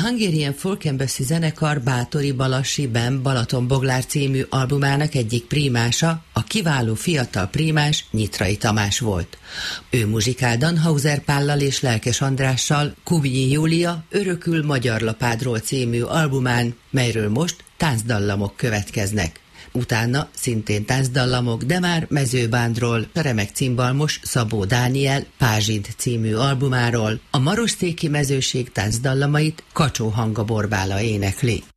Hungarian Folk Embassy zenekar Báthori Balassi Ben Balatonboglár című albumának egyik prímása, a kiváló fiatal prímás Nyitrai Tamás volt. Ő muzsikál Dannhauser Pállal és Lelkes Andrással Kubnyi Júlia Örökül Magyar Lapádról című albumán, melyről most táncdallamok következnek. Utána szintén táncdallamok, de már Mezőbándról, a remek cimbalmos Szabó Dániel Pázsid című albumáról, a Marosztéki mezőség táncdallamait Kacsó Hanga Borbála énekli.